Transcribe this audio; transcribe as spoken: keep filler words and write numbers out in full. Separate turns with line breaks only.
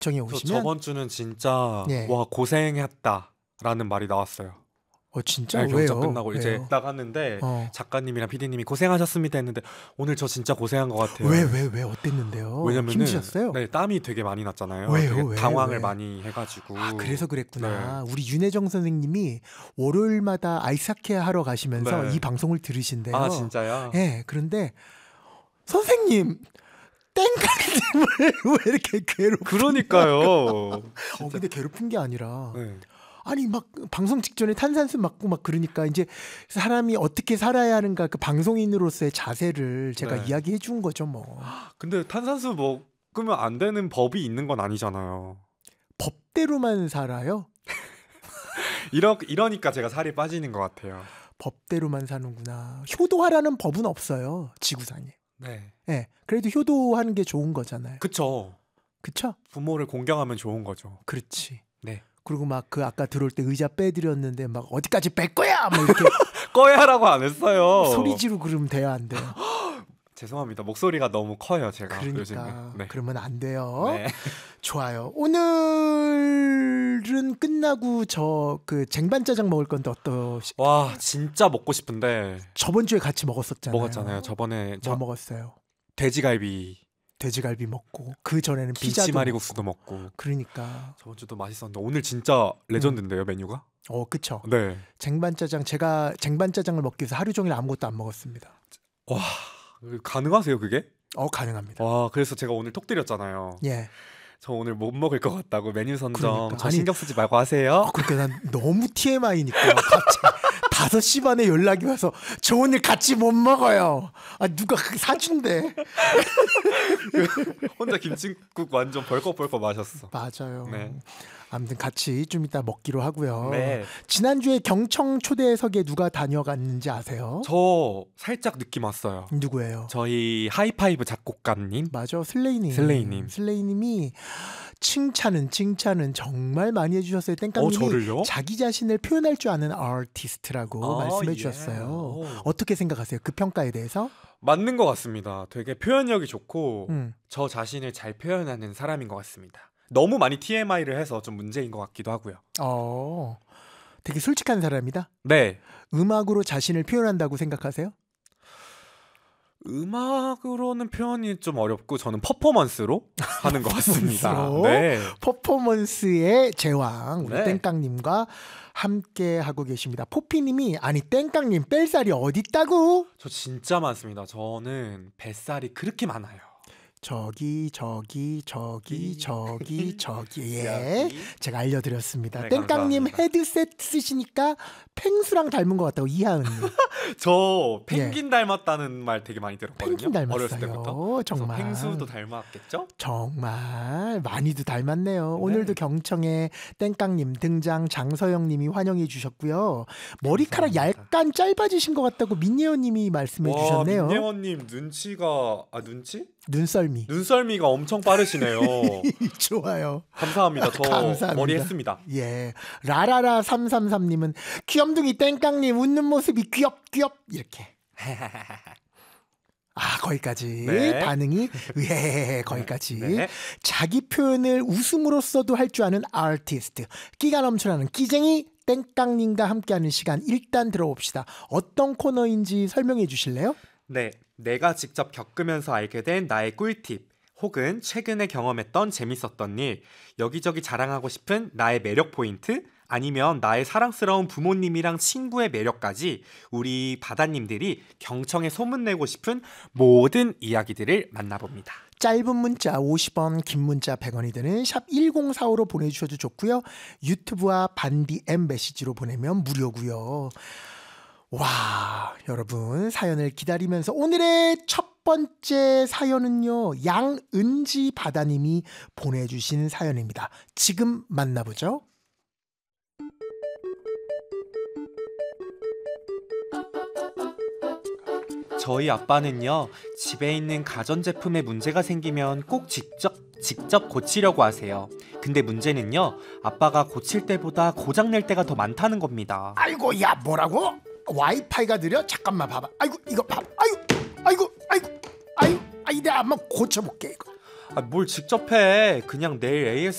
경에
저
오시면
저번 주는 진짜
예.
와 고생했다라는 말이 나왔어요.
어 진짜
네,
왜요?
경적 끝나고 이제
왜요?
나갔는데
어.
작가님이랑 피디님이 고생하셨습니다 했는데 오늘 저 진짜 고생한 것 같아요.
왜 왜 왜 어땠는데요?
왜냐면은
힘드셨어요?
네, 땀이 되게 많이 났잖아요.
왜요?
되게
왜,
당황을
왜?
많이 해가지고.
아 그래서 그랬구나.
네.
우리 윤혜정 선생님이 월요일마다 아이스하키 하러 가시면서
네.
이 방송을 들으신대요.
아 진짜요?
예, 그런데 선생님 땡깡님을 왜 이렇게 괴롭?
그러니까요.
어 근데 괴롭힌 게 아니라
네.
아니 막 방송 직전에 탄산수 맞고 막 그러니까 이제 사람이 어떻게 살아야 하는가 그 방송인으로서의 자세를 제가
네.
이야기해 준 거죠 뭐.
근데 탄산수 먹으면 안 되는 법이 있는 건 아니잖아요.
법대로만 살아요.
이러 이러니까 제가 살이 빠지는 것 같아요.
법대로만 사는구나. 효도하라는 법은 없어요 지구상에.
네.
예, 그래도 효도하는 게 좋은 거잖아요.
그쵸.
그쵸?
부모를 공경하면 좋은 거죠.
그렇지.
네.
그리고 막 그 아까 들어올 때 의자 빼드렸는데 막 어디까지 뺄 거야? 뭐 이렇게
꺼야 하라고 안 했어요.
소리 지르고 그러면 돼요, 안 돼요?
죄송합니다. 목소리가 너무 커요, 제가
그러니까
요즘에. 네.
그러면 안 돼요.
네.
좋아요. 오늘은 끝나고 저 그 쟁반짜장 먹을 건데 어떠시?
와, 진짜 먹고 싶은데
저번 주에 같이 먹었었잖아요.
먹었잖아요. 저번에
뭐
저
먹었어요?
돼지갈비,
돼지갈비 먹고 그 전에는 피자도
김치말이국수도
먹고.
먹고.
그러니까
저번 주도 맛있었는데 오늘 진짜 레전드인데요, 메뉴가?
어 그쵸.
네.
쟁반짜장 제가 쟁반짜장을 먹기 위해서 하루 종일 아무것도 안 먹었습니다.
와, 가능하세요, 그게?
어 가능합니다.
와, 그래서 제가 오늘 톡 드렸잖아요.
예.
저 오늘 못 먹을 것 같다고 메뉴 선정
그러니까.
저
아니,
신경 쓰지 말고 하세요.
어, 그러니까 난 너무 티엠아이니까 갑자기 다섯 시 반에 연락이 와서 저 오늘 같이 못 먹어요. 아 누가 사준대.
혼자 김치국 완전 벌컥벌컥 마셨어.
맞아요.
네.
아무튼 같이 좀 이따 먹기로 하고요.
네.
지난주에 경청 초대석에 누가 다녀갔는지 아세요?
저 살짝 느낌 왔어요.
누구예요?
저희 하이파이브 작곡가님.
맞아, 슬레이님.
슬레이님.
슬레이님이 칭찬은 칭찬은 정말 많이 해주셨어요.
어,
땡깡님이
저를요?
자기 자신을 표현할 줄 아는 아티스트라고
아,
말씀해
예.
주셨어요.
오.
어떻게 생각하세요? 그 평가에 대해서?
맞는 것 같습니다. 되게 표현력이 좋고
음.
저 자신을 잘 표현하는 사람인 것 같습니다. 너무 많이 티엠아이를 해서 좀 문제인 것 같기도 하고요.
어, 되게 솔직한 사람이다.
네.
음악으로 자신을 표현한다고 생각하세요?
음악으로는 표현이 좀 어렵고 저는 퍼포먼스로 하는 것 같습니다.
퍼포먼스로?
네.
퍼포먼스의 제왕 우리
네.
땡깡님과 함께 하고 계십니다. 포피님이 아니 땡깡님 뺄살이 어딨다고?
저 진짜 많습니다. 저는 뱃살이 그렇게 많아요.
저기 저기 저기
이.
저기 저기 예
여기.
제가 알려드렸습니다.
네,
땡깡님
감사합니다.
헤드셋 쓰시니까 펭수랑 닮은 것 같다고 이하은님.
저 펭귄 닮았다는 말 되게 많이 들었거든요.
펭귄 닮았어요.
어렸을 때부터.
정말.
그래서 펭수도 닮았겠죠?
정말 많이도 닮았네요.
네.
오늘도 경청에 땡깡님 등장 장서영님이 환영해 주셨고요. 머리카락
감사합니다.
약간 짧아지신 것 같다고 민예원님이 말씀해
와,
주셨네요.
민예원님 눈치가 아 눈치?
눈썰미.
눈썰미가 엄청 빠르시네요.
좋아요.
감사합니다. 저
감사합니다.
머리 했습니다.
예. 라라라 삼삼삼님은 귀염둥이 땡깡님 웃는 모습이 귀엽 귀엽 이렇게. 아 거기까지
네.
반응이 예 거기까지
네.
자기 표현을 웃음으로써도 할 줄 아는 아티스트 끼가 넘쳐나는 끼쟁이 땡깡님과 함께하는 시간 일단 들어봅시다. 어떤 코너인지 설명해 주실래요?
네, 내가 직접 겪으면서 알게 된 나의 꿀팁 혹은 최근에 경험했던 재밌었던 일, 여기저기 자랑하고 싶은 나의 매력 포인트, 아니면 나의 사랑스러운 부모님이랑 친구의 매력까지 우리 바다님들이 경청에 소문내고 싶은 모든 이야기들을 만나봅니다.
짧은 문자 오십 원, 긴 문자 백 원이 드는 샵 일공사오로 보내주셔도 좋고요. 유튜브와 반디 앱 메시지로 보내면 무료고요. 와, 여러분 사연을 기다리면서 오늘의 첫 번째 사연은요. 양은지 바다님이 보내주신 사연입니다. 지금 만나보죠.
저희 아빠는요, 집에 있는 가전제품에 문제가 생기면 꼭 직접 직접 고치려고 하세요. 근데 문제는요, 아빠가 고칠 때보다 고장낼 때가 더 많다는 겁니다.
아이고 야 뭐라고? 와이파이가 느려? 잠깐만 봐봐. 아이고 이거 봐봐. 아이고 아이고 아이고 아이고 아이 내가 한번 고쳐볼게 이거.
아, 뭘 직접 해. 그냥 내일 에이에스